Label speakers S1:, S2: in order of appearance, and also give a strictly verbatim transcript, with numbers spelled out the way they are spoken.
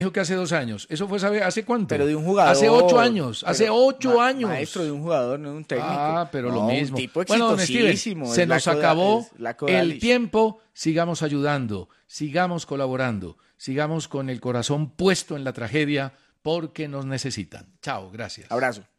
S1: dijo que hace dos años. ¿Eso fue, sabe, hace cuánto?
S2: Pero de un jugador.
S1: Hace ocho años, hace
S2: pero,
S1: ocho
S2: ma-
S1: años.
S2: Maestro, de un jugador, no de un técnico.
S1: Ah, pero
S2: No,
S1: lo
S2: un
S1: mismo.
S2: tipo
S1: Bueno, don Steven,
S2: exitosísimo,
S1: se
S2: es
S1: nos
S2: la Coda-
S1: acabó
S2: es la
S1: el
S2: Codalish.
S1: tiempo. Sigamos ayudando, sigamos colaborando, sigamos con el corazón puesto en la tragedia porque nos necesitan. Chao, gracias.
S2: Abrazo.